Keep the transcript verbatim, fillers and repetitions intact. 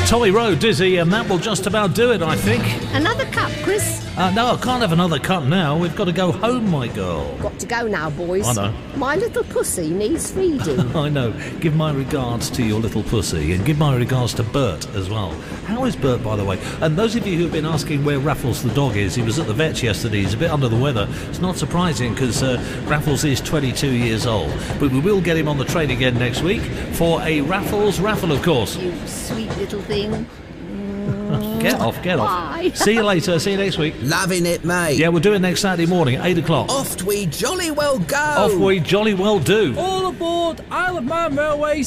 Tommy Rowe, Dizzy, and that will just about do it, I think. Another cup, Chris? Uh, no, I can't have another cup now. We've got to go home, my girl. Got to go now, boys. I know. My little pussy needs feeding. I know. Give my regards to your little pussy, and give my regards to Bert as well. How is Bert, by the way? And those of you who've been asking where Raffles the dog is, he was at the vet's yesterday. He's a bit under the weather. It's not surprising, because uh, Raffles is twenty-two years old. But we will get him on the train again next week for a Raffles raffle, of course. You sweet little thing. Get off, get off. Bye. See you later. See you next week. Loving it, mate. Yeah, we'll do it next Saturday morning, eight o'clock. Off we jolly well go. Off we jolly well do. All aboard Isle of Man Railway